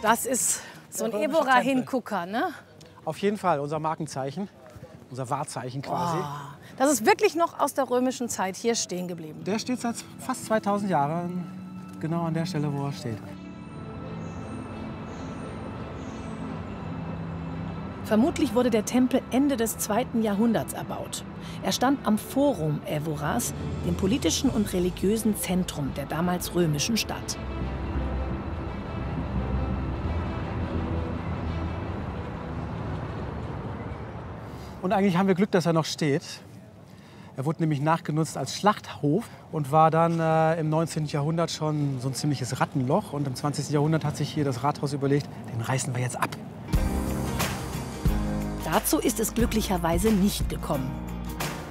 Das ist so ein Evora-Hingucker, ne? Auf jeden Fall, unser Markenzeichen, unser Wahrzeichen quasi. Oh, das ist wirklich noch aus der römischen Zeit hier stehen geblieben. Der steht seit fast 2000 Jahren genau an der Stelle, wo er steht. Vermutlich wurde der Tempel Ende des 2. Jahrhunderts erbaut. Er stand am Forum Evoras, dem politischen und religiösen Zentrum der damals römischen Stadt. Und eigentlich haben wir Glück, dass er noch steht. Er wurde nämlich nachgenutzt als Schlachthof und war dann im 19. Jahrhundert schon so ein ziemliches Rattenloch. Und im 20. Jahrhundert hat sich hier das Rathaus überlegt, den reißen wir jetzt ab. Dazu ist es glücklicherweise nicht gekommen.